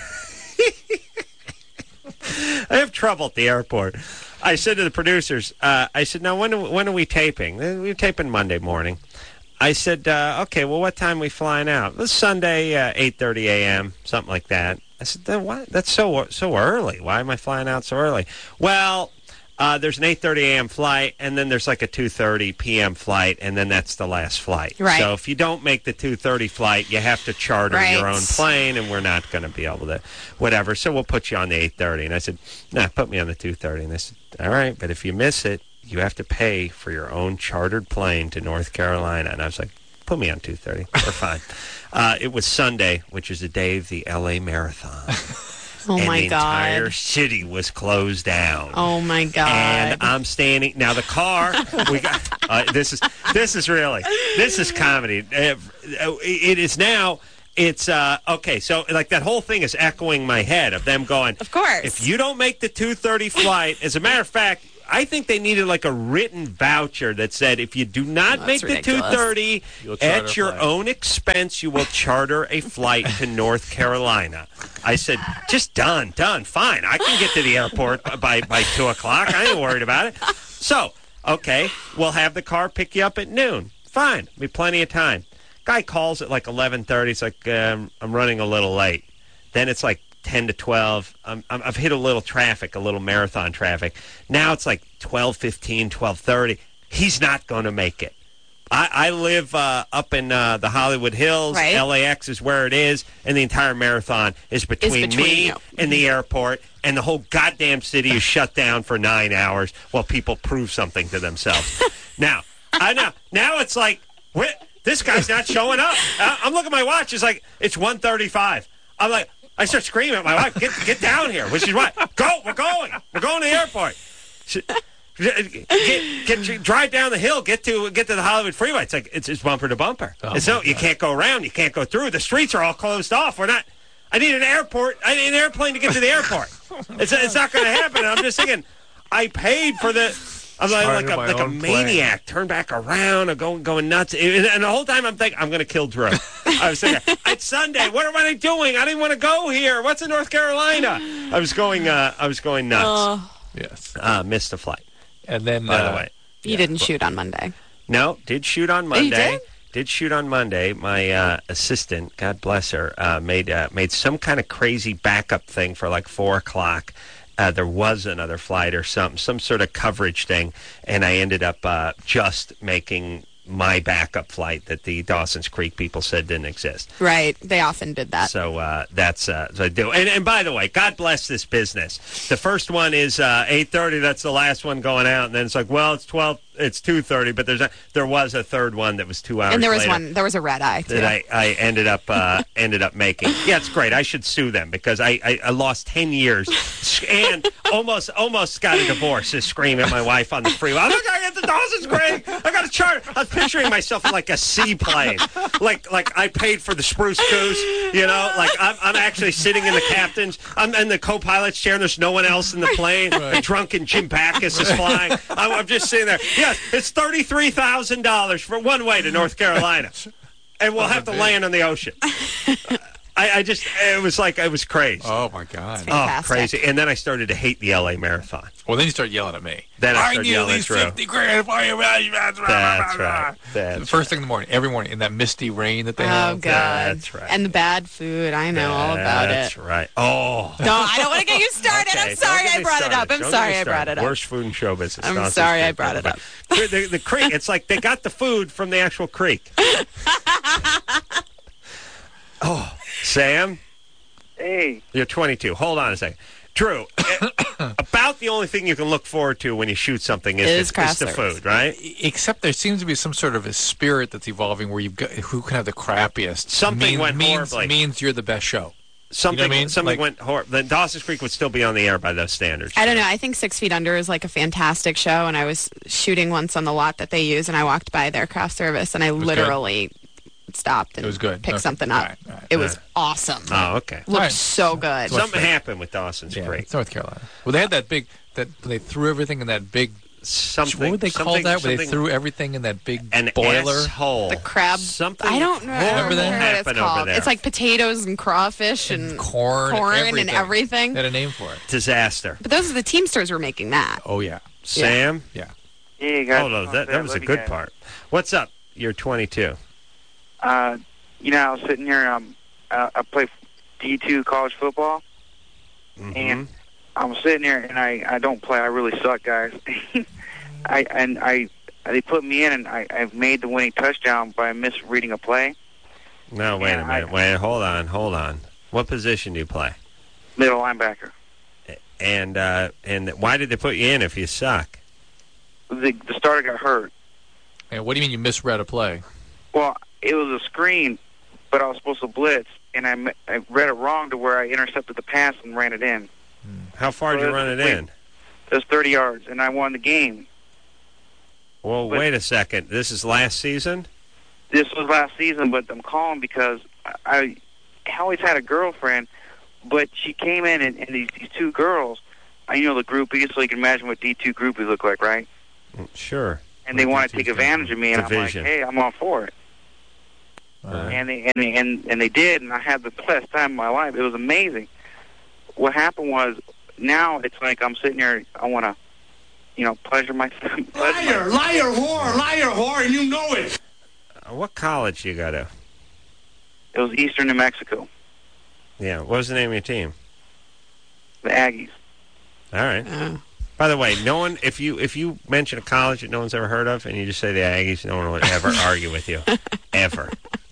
I have trouble at the airport. I said to the producers, I said, now when are we taping? We're taping Monday morning. I said, okay, well, what time are we flying out? This Sunday, 8:30 a.m., something like that. I said, then why? That's so early. Why am I flying out so early? Well, there's an 8:30 a.m. flight, and then there's like a 2:30 p.m. flight, and then that's the last flight. Right. So if you don't make the 2:30 flight, you have to charter Right. your own plane, and we're not going to be able to, whatever. So we'll put you on the 8:30. And I said, nah, put me on the 2:30. And they said, all right, but if you miss it, you have to pay for your own chartered plane to North Carolina. And I was like, Put me on 2:30. We're fine. It was Sunday, which is the day of the L.A. Marathon. Oh, and my the God. entire city was closed down. Oh, my God. And I'm standing now. The car we got. This is comedy. It is now. It's okay. So like that whole thing is echoing my head of them going. Of course. If you don't make the 2:30 flight, as a matter of fact, I think they needed like a written voucher that said if you do not make the ridiculous. 2:30 at your own expense, you will charter a flight to North Carolina. I said, just done, fine. I can get to the airport by 2 o'clock. I ain't worried about it. So, okay, we'll have the car pick you up at noon. Fine, be plenty of time. Guy calls at like 11:30. It's like, I'm running a little late. Then it's like 10 to 12. I've hit a little traffic, a little marathon traffic. Now it's like 12:15, 12:30. He's not going to make it. I live up in the Hollywood Hills. Right. LAX is where it is, and the entire marathon is between me you. and the airport, and the whole goddamn city is shut down for 9 hours while people prove something to themselves. Now it's like, this guy's not showing up. I'm looking at my watch. It's like, it's 1:35. I'm like, I start screaming at my wife, get down here, which is what? We're going to the airport. Drive down the hill, get to the Hollywood freeway. It's like, it's bumper to bumper. You can't go around, you can't go through. The streets are all closed off. I need an airplane to get to the airport. It's not going to happen. I'm just thinking, I paid for the... I'm like a maniac. Turn back around. I'm going nuts. And the whole time I'm thinking, I'm going to kill Drew. I was thinking, it's Sunday. What am I doing? I didn't want to go here. What's in North Carolina? I was going nuts. Yes. Missed the flight. And then, by the way, You didn't shoot on Monday. No, did shoot on Monday. You Did shoot on Monday. My assistant, God bless her, made some kind of crazy backup thing for like 4 o'clock. There was another flight or some sort of coverage thing, and I ended up just making my backup flight that the Dawson's Creek people said didn't exist. Right. They often did that. So that's so I do. And by the way, God bless this business. The first one is 8:30. That's the last one going out, and then it's like, well, it's 12. It's 2:30, but there was a third one that was 2 hours. And there was later there was a red eye too. that I ended up making. Yeah, it's great. I should sue them because I lost 10 years and almost got a divorce. Just screaming at my wife on the freeway. I'm not gonna get the Dawson's Creek. I got a charter. I was picturing myself in like a seaplane, like I paid for the Spruce Goose. You know, like I'm actually sitting in the captain's. I'm in the co-pilot's chair. And there's no one else in the plane. Right. A drunken Jim Backus is flying. I'm just sitting there. Yes, it's $33,000 for one way to North Carolina, and we'll have to land on the ocean. It was crazy. Oh my God! Oh, crazy! And then I started to hate the LA Marathon. Well, then you start yelling at me. Then I started need yelling at least at Drew. 50 grand. That's right. The first thing in the morning, every morning, in that misty rain that they have. Oh, God. That's right. And the bad food. I know all about it. That's right. Oh. No, I don't want to get you started. Okay, I'm sorry I brought it up. I'm Don't sorry get me I brought it up. Worst food in show business. I'm Dawson's sorry I Creek, brought it up. The creek, it's like they got the food from the actual creek. Oh, Sam? Hey. You're 22. Hold on a second. Drew, about the only thing you can look forward to when you shoot something is the food, right? Except there seems to be some sort of a spirit that's evolving where you've got who can have the crappiest. Something went horribly. Means you're the best show. Something, you know what I mean? Something went horrible. Then Dawson's Creek would still be on the air by those standards. I don't know. I think 6 Feet Under is like a fantastic show, and I was shooting once on the lot that they use, and I walked by their craft service, and I literally stopped and picked something up. Right. It was awesome. Oh, okay. Looked so good. Something happened with Dawson's Creek. It's North Carolina. Well, they had that big, they threw everything in that big, something. What would they call that? Where they threw everything in that big an boiler? Asshole. The crab. Something. I don't know. Remember that? What it's called. Over there. It's like potatoes and crawfish and corn and everything. They had a name for it. Disaster. But those are the Teamsters were making that. Oh, yeah. Sam? Yeah. Hey, guys. Hold on. That was a good part. What's up? You're 22. You know, I was sitting here, I play D2 college football, and I'm sitting here, and I don't play. I really suck, guys. They put me in, and I've made the winning touchdown by misreading a play. No, wait a minute. Wait, hold on. What position do you play? Middle linebacker. And why did they put you in if you suck? The starter got hurt. And what do you mean you misread a play? Well, it was a screen, but I was supposed to blitz, and I read it wrong to where I intercepted the pass and ran it in. How far did you run it in? It was 30 yards, and I won the game. Well, wait a second. This is last season? This was last season, but I'm calling because I always had a girlfriend, but she came in, and these two girls, the groupies, so you can imagine what D2 groupies look like, right? Sure. And they want to take advantage of me, and Division. I'm like, hey, I'm all for it. And they did, and I had the best time of my life. It was amazing. What happened was, now it's like I'm sitting here, I want to, pleasure myself. Liar, whore, and you know it. What college you go to? It was Eastern New Mexico. Yeah. What was the name of your team? The Aggies. All right. By the way, no one. If you mention a college that no one's ever heard of, and you just say the Aggies, no one will ever argue with you, ever.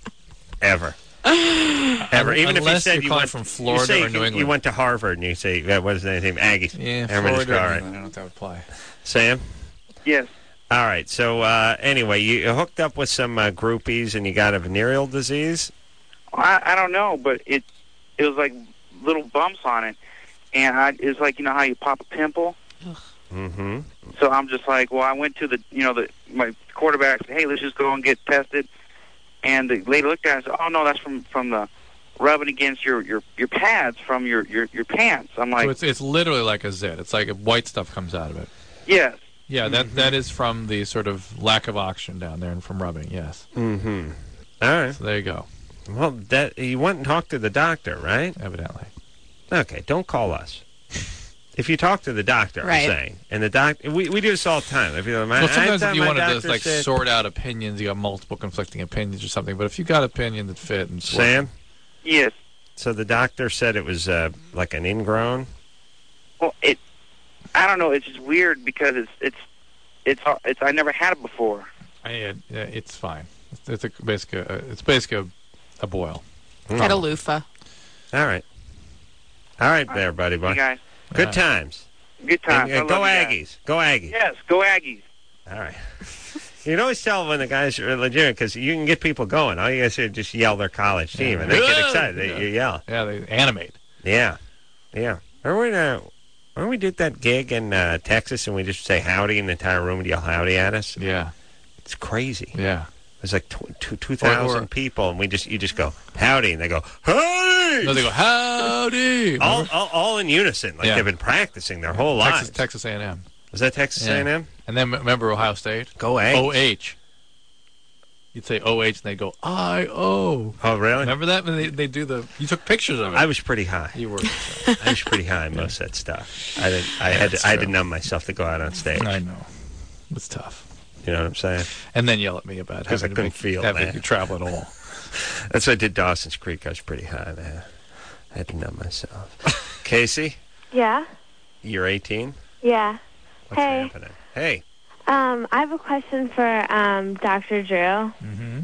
Even if you said you went from Florida or New England, you went to Harvard, and you say what is the name? Aggies. Yeah, Florida. Florida. I don't know if that would apply. Sam. Yes. All right. So anyway, you hooked up with some groupies, and you got a venereal disease. I don't know, but it was like little bumps on it, and it's like how you pop a pimple. Mm-hmm. So I'm just like, well, I went to my quarterback said, hey, let's just go and get tested, and the lady looked at it and said, oh no, that's from the rubbing against your pads from your pants. I'm like, so it's literally like a zit. It's like white stuff comes out of it. Yes. Yeah, that is from the sort of lack of oxygen down there and from rubbing. Yes. Mm-hmm. All right. So there you go. Well, you went and talked to the doctor, right? Evidently. Okay, don't call us. If you talk to the doctor, right. I'm saying, and the doctor, we do this all the time. If sometimes if you want to sort out opinions, you got multiple conflicting opinions or something. But if you got opinion that fit and Sam, yes. So the doctor said it was like an ingrown. Well, I don't know. It's just weird because it's I never had it before. It's fine. It's basically a boil. Get a loofah. All right there, buddy boy. Hey guys. Good times. Good times. And, go Aggies. Go Aggies. Yes, go Aggies. All right. You can always tell when the guys are legitimate because you can get people going. All you guys do is just yell their college team, and they get excited. You yell. Yeah, they animate. Yeah. Remember when we did that gig in Texas, and we just say howdy, and the entire room would yell howdy at us? Yeah. It's crazy. Yeah. It was like 2,000 people, and you just go howdy, and they go howdy. No, they go howdy. All in unison, like they've been practicing their whole lives. Texas A&M. Was that Texas A&M? And then remember Ohio State? Go Aggies. OH. You'd say OH, and they'd go I-O. Oh, really? Remember that when they do the? You took pictures of it. I was pretty high. You were. I was pretty high in most of that stuff. I had to numb myself to go out on stage. I know. It's tough. You know what I'm saying? And then yell at me about having to travel at all. That's what I did Dawson's Creek. I was pretty high, man. I had to numb myself. Casey? Yeah? You're 18? Yeah. What's happening? Hey. I have a question for Dr. Drew. Mm-hmm.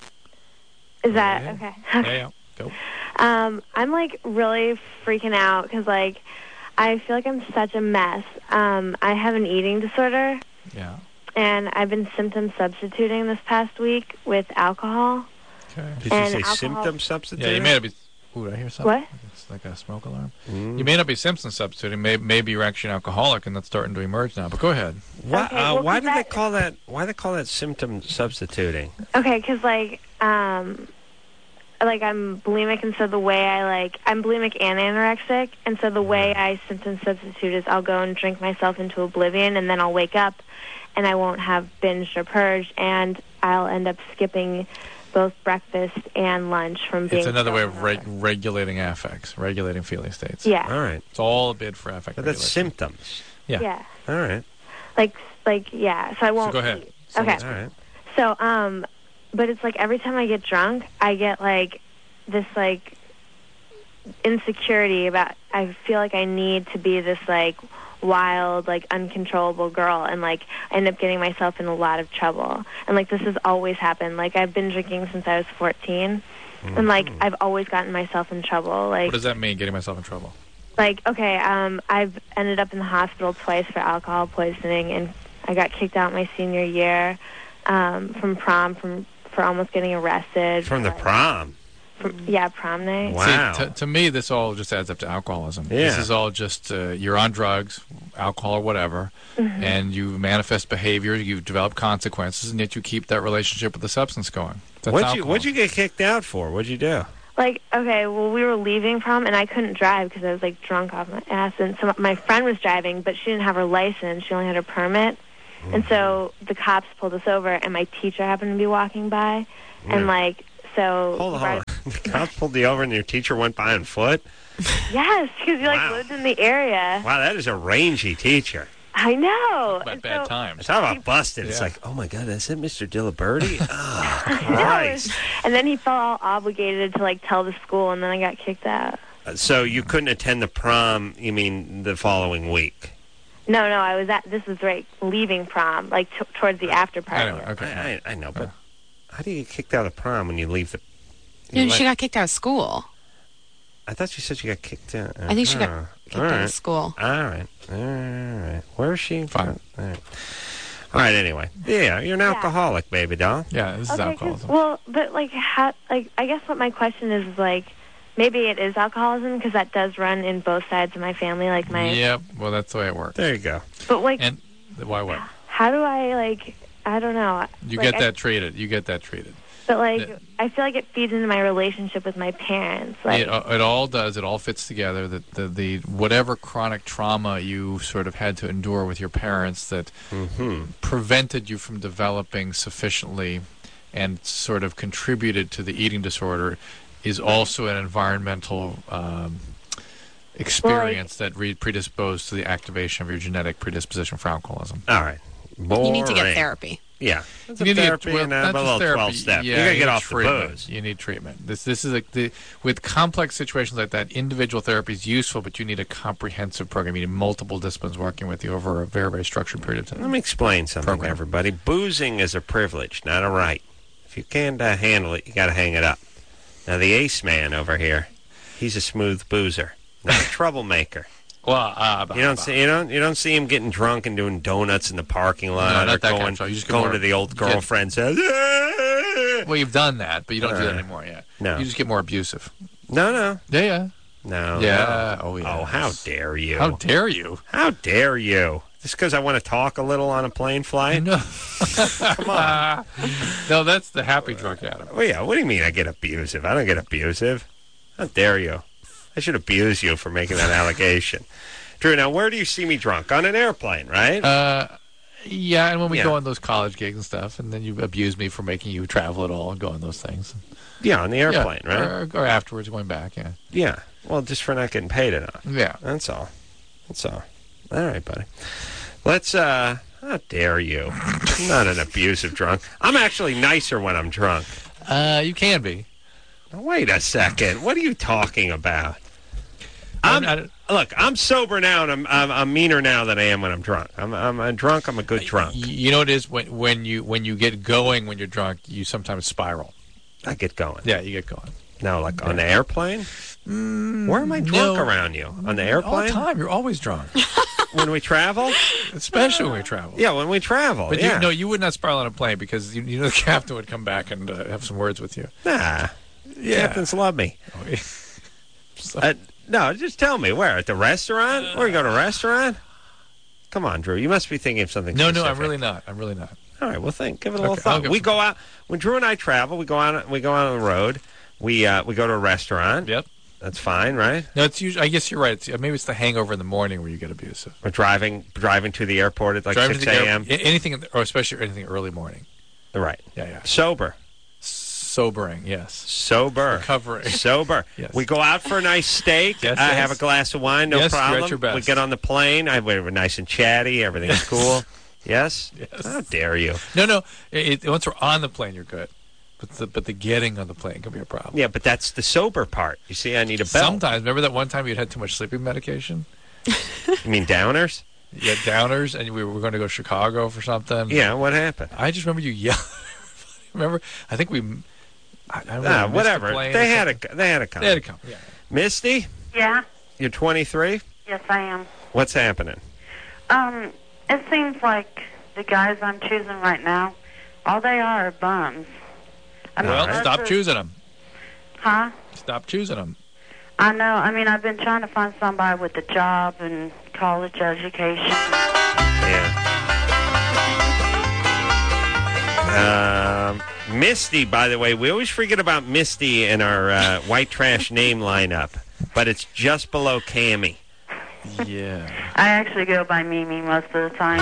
Is that okay? Yeah. Go. I'm like really freaking out because like I feel like I'm such a mess. I have an eating disorder. Yeah. And I've been symptom substituting this past week with alcohol. Okay. Did you say symptom substituting? Yeah, you may not be. Ooh, did I hear something? What? It's like a smoke alarm. You may not be symptom substituting. Maybe you're actually an alcoholic, and that's starting to emerge now. But go ahead. Why do they call that? Why do they call that symptom substituting? Okay, because like I'm bulimic, and so the way I'm bulimic and anorexic, and so the way I symptom substitute is I'll go and drink myself into oblivion, and then I'll wake up, and I won't have binged or purged, and I'll end up skipping both breakfast and lunch from being. It's another way of regulating affects, regulating feeling states. Yeah. All right. It's all a bid for affect. But that's symptoms. Yeah. Yeah. All right. Like yeah. So I won't. So go ahead. Okay. All right. So but it's like every time I get drunk, I get like this like insecurity about. I feel like I need to be this like wild, like uncontrollable girl, and like I end up getting myself in a lot of trouble. And like this has always happened. Like I've been drinking since I was 14, and like I've always gotten myself in trouble. Like what does that mean? Getting myself in trouble? Like okay, I've ended up in the hospital twice for alcohol poisoning, and I got kicked out my senior year from prom for almost getting arrested. From the for, like, prom. Yeah, prom night. Wow. See, to me, this all just adds up to alcoholism. Yeah. This is all just you're on drugs, alcohol or whatever, and you manifest behavior, you develop consequences, and yet you keep that relationship with the substance going. That's What'd you get kicked out for? What'd you do? Like, okay, well, we were leaving prom, and I couldn't drive because I was, like, drunk off my ass. And so my friend was driving, but she didn't have her license. She only had her permit. And so the cops pulled us over, and my teacher happened to be walking by. And, like, so... Hold on. The cops pulled you over and your teacher went by on foot? Yes, because he, like, lived in the area. Wow, that is a rangy teacher. I know. About bad times. Talk about busted. It's Yeah. like, oh, my God, is it Mr. Diliberti? Oh, No, Christ. and then he felt all obligated to, like, tell the school, and then I got kicked out. So you couldn't attend the prom, you mean, the following week? No, I was this was, right, leaving prom, like, towards the after party. Anyway, okay. I know, but how do you get kicked out of the prom when you leave the... She got kicked out of school. I thought you said she got kicked out. I think she got kicked out of school. All right. Where is she? Fine. All right, anyway. Yeah, you're an alcoholic, baby doll. Yeah, this is alcoholism. Well, but, like, I guess what my question is, like, maybe it is alcoholism because that does run in both sides of my family, like my... Yep, well, that's the way it works. There you go. But, like... And why what? How do I, like... I don't know. You like, get that treated. You get that treated. But, like, I feel like it feeds into my relationship with my parents. Like, It all does. It all fits together. The whatever chronic trauma you sort of had to endure with your parents that prevented you from developing sufficiently and sort of contributed to the eating disorder is also an environmental experience that predisposed to the activation of your genetic predisposition for alcoholism. All right. You need to get therapy. Yeah. You need therapy to and a not just little therapy. 12-step. Yeah, you got to get need off the treatment. booze. You need treatment. This is with complex situations like that, individual therapy is useful, but you need a comprehensive program. You need multiple disciplines working with you over a very, very structured period of time. Let me explain something to everybody. Boozing is a privilege, not a right. If you can't handle it, you got to hang it up. Now, the ace man over here, he's a smooth boozer, not a troublemaker. Well, you don't see him getting drunk and doing donuts in the parking lot, No, or not that going, kind of trouble. You just get going more- to the old girlfriend's house. Well, you've done that, but you don't do that anymore. Yeah, No. you just get more abusive. No. Yeah. No. Yeah. No. Oh, yeah. Oh, how dare you? How dare you? How dare you? Just because I want to talk a little on a plane flight? No. Come on. No, that's the happy drunk Adam. Well, yeah, what do you mean I get abusive? I don't get abusive. How dare you? I should abuse you for making that allegation. Drew, now where do you see me drunk? On an airplane, right? Yeah, and when we go on those college gigs and stuff, and then you abuse me for making you travel at all and go on those things. Yeah, on the airplane, right? Or afterwards going back, yeah. Yeah, well, just for not getting paid enough. Yeah. That's all. All right, buddy. Let's, how dare you? I'm not an abusive drunk. I'm actually nicer when I'm drunk. You can be. Now, wait a second. What are you talking about? Look, I'm sober now, and I'm meaner now than I am when I'm drunk. I'm drunk. I'm a good drunk. You know what it is when you get going when you're drunk, you sometimes spiral. I get going. Yeah, you get going. No, like on the airplane. Where am I drunk around you? On the airplane? All the time. You're always drunk. When we travel? Especially when we travel. Yeah, when we travel. But yeah. you would not spiral on a plane because you know the captain would come back and have some words with you. Nah. Yeah. Captains love me. No, just tell me. Where? At the restaurant? Where you go to a restaurant? Come on, Drew. You must be thinking of something specific. No, I'm really not. All right, well, think. Give it a little Okay, thought. We go out. When Drew and I travel, we go out on the road. We go to a restaurant. Yep. That's fine, right? No, it's usually. I guess you're right. Maybe it's the hangover in the morning where you get abusive. We're driving to the airport at like Driving 6 to the a.m. Anything, or especially anything early morning. Right. Yeah. Sober. Sobering, yes. Sober. Recovering. Sober. Yes. We go out for a nice steak. Yes, I yes. have a glass of wine, no Yes, you're at problem. your best. We get on the plane. We're nice and chatty. Everything's cool. Yes? Yes. How dare you? No. Once we're on the plane, you're good. But the getting on the plane can be a problem. Yeah, but that's the sober part. You see, I need a belt. Sometimes. Remember that one time you'd had too much sleeping medication? You mean downers? You had downers, and we were going to go to Chicago for something. Yeah, what happened? I just remember you yelling. Remember? I think we... I don't know, whatever. They had a come. They had a come, yeah. Misty? Yeah. You're 23? Yes, I am. What's happening? It seems like the guys I'm choosing right now, all they are bums. Well, that's stop a- choosing them. Huh? Stop choosing them. I know. I mean, I've been trying to find somebody with a job and college education. Yeah. Misty, by the way, we always forget about Misty in our white trash name lineup, but it's just below Cammy. Yeah. I actually go by Mimi most of the time.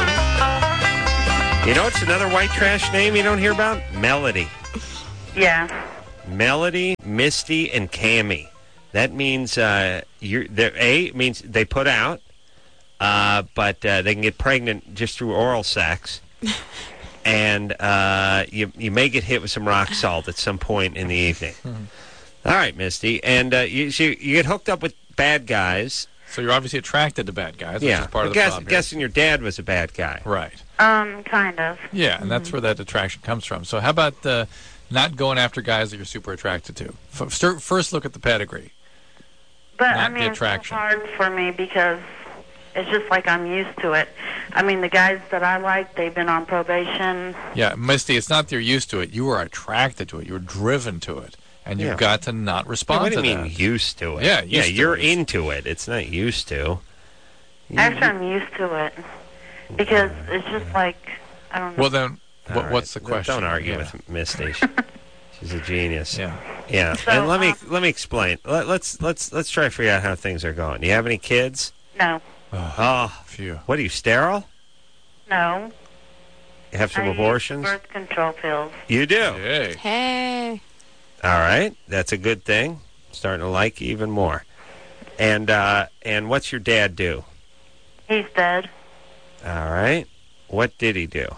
You know what's another white trash name you don't hear about? Melody. Yeah. Melody, Misty, and Cammy. That means it means they put out, but they can get pregnant just through oral sex, and you may get hit with some rock salt at some point in the evening. All right, Misty, and you get hooked up with bad guys. So you're obviously attracted to bad guys, which Yeah, is part of the problem. guessing your dad was a bad guy. Right. Kind of. Yeah, and that's where that attraction comes from. So how about not going after guys that you're super attracted to? First look at the pedigree. But, Not I mean, the it's so attraction. hard for me because it's just like I'm used to it. I mean, the guys that I like, they've been on probation. Yeah, Misty, it's not that you're used to it. You are attracted to it. You're driven to it. And you've Yeah. got to not respond What do to you that. mean used to it? Yeah, used to you're it. into it. It's not used to. Actually, I'm used to it because it's just like, I don't know. Well, then, All right. what's the question? Don't argue Yeah. with Misty. She's a genius. Yeah. Yeah. So, And let me explain. Let's try to figure out how things are going. Do you have any kids? No. Oh, Phew. what are you, sterile? No. You have some I abortions? use birth control pills. You do. Hey. Hey. All right. That's a good thing. Starting to like you even more. And what's your dad do? He's dead. All right. What did he do?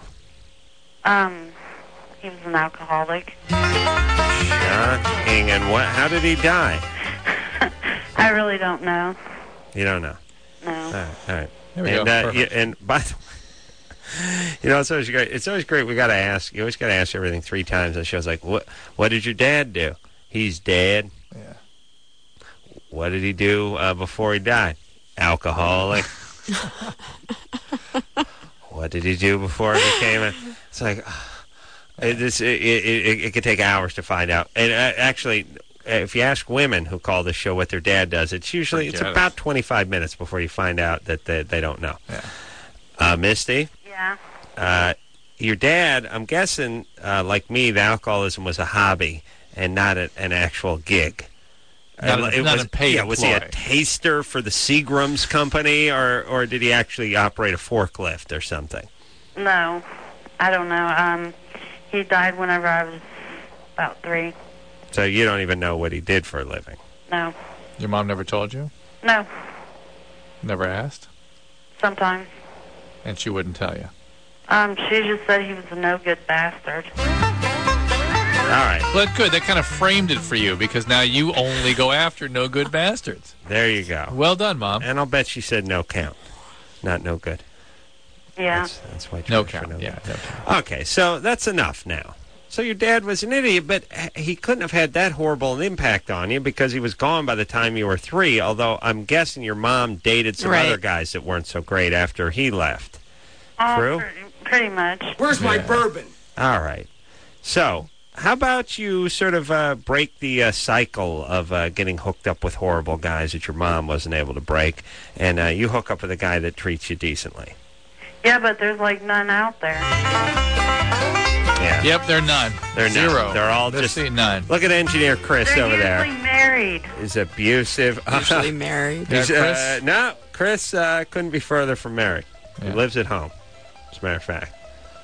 He was an alcoholic. Shocking. And how did he die? I really don't know. You don't know. No. All right. There we And, go. Perfect. and by the way, it's always great. It's always great. We got to ask. You always got to ask everything 3 times. And shows like, what did your dad do? He's dead. Yeah. What did he do before he died? Alcoholic. What did he do before he became a? It's like it could take hours to find out. And actually, if you ask women who call this show what their dad does, it's about 25 minutes before you find out that they don't know. Yeah. Misty, Yeah. your dad, I'm guessing, like me, the alcoholism was a hobby and not an actual gig. Not a paid was he a employee. taster for the Seagram's company, or did he actually operate a forklift or something? No. I don't know. He died whenever I was about 3. So you don't even know what he did for a living. No. Your mom never told you? No. Never asked? Sometimes. And she wouldn't tell you? She just said he was a no-good bastard. All right. Well, that's good. That kind of framed it for you because now you only go after no good bastards. There you go. Well done, Mom. And I'll bet she said no count. Not no good. Yeah. That's why. No trash for count. Yeah. good. Okay, so that's enough now. So your dad was an idiot, but he couldn't have had that horrible an impact on you because he was gone by the time you were 3, although I'm guessing your mom dated some Right. other guys that weren't so great after he left. True? Pretty much. Where's my bourbon? All right. So how about you sort of break the cycle of getting hooked up with horrible guys that your mom wasn't able to break, and you hook up with a guy that treats you decently? Yeah, but there's like none out there. Yeah. Yep, they're none. They're none. Zero. They're all Let's just see, none. Look at engineer Chris They're over there. usually married. He's abusive. Usually married. Yeah, He's, Chris? no, Chris couldn't be further from married. He Yeah. lives at home, as a matter of fact.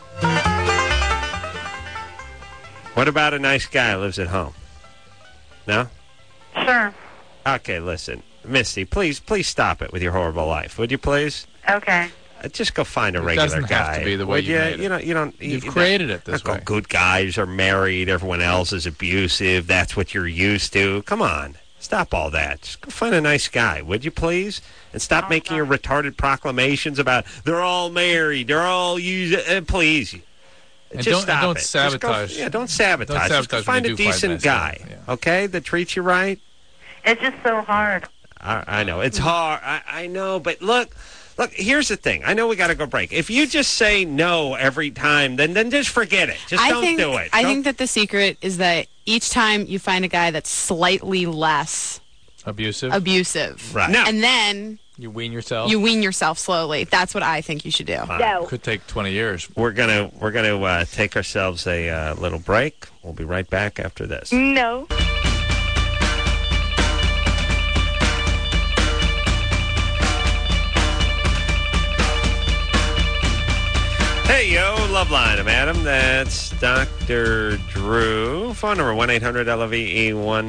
What about a nice guy who lives at home? No? Sure. Okay, listen. Misty, please stop it with your horrible life. Would you please? Okay. Just go find a It regular doesn't guy. have to be the way Would you you? made it. You know, you don't. You've you created it this don't way. go, good guys are married. Everyone else is abusive. That's what you're used to. Come on. Stop all that. Just go find a nice guy, would you please? And stop making your retarded proclamations about they're all married, they're all used. Please. And Just stop don't it. Just go- sabotage. don't sabotage. Don't Just go sabotage when find you a do find decent nice guy, guys, yeah. okay, that treats you right. It's just so hard. I know it's hard. I know, but look, Look, here's the thing. I know we got to go break. If you just say no every time, then just forget it. Just don't do it. I think that the secret is that each time you find a guy that's slightly less abusive. Right. No. And then you wean yourself. You wean yourself slowly. That's what I think you should do. No. Could take 20 years. We're gonna take ourselves a little break. We'll be right back after this. No. Hey, yo, Loveline. I'm Adam. That's Dr. Drew. Phone number 1-800-LOVE-1.